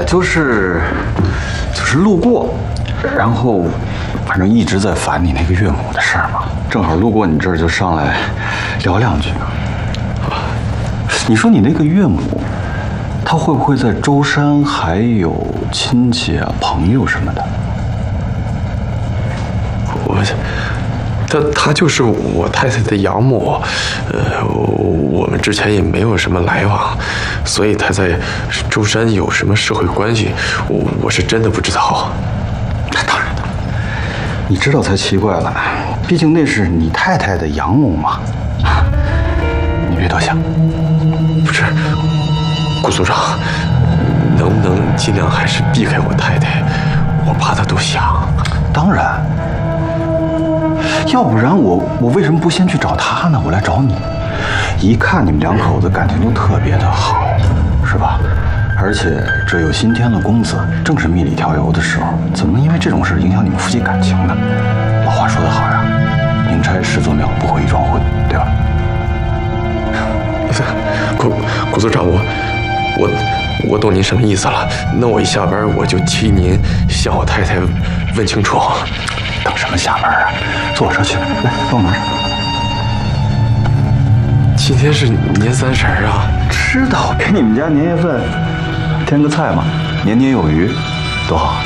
就是路过，然后反正一直在烦你那个岳母的事儿嘛，正好路过你这儿就上来聊两句。你说你那个岳母，她会不会在舟山还有亲戚啊、朋友什么的？ 她就是我太太的养母，我们之前也没有什么来往，所以她在舟山有什么社会关系，我是真的不知道。 那当然了，你知道才奇怪了，毕竟那是你太太的养母嘛。你别多想。 不是，顾组长，能不能尽量还是避开我太太？我怕她都想。 当然。要不然我为什么不先去找他呢？我来找你，一看你们两口子感情都特别的好，是吧？而且这又新添了公子，正是蜜里调油的时候，怎么能因为这种事影响你们夫妻感情呢？老话说得好呀，宁拆十座庙，不毁一桩婚，对吧？ 顾组长，我懂您什么意思了。那我一下班我就替您向我太太问清楚。 等什么下班啊？坐我车去，来帮我拿。 今天是年30啊！ 知道，给你们家年夜饭添个菜嘛，年年有余，多好。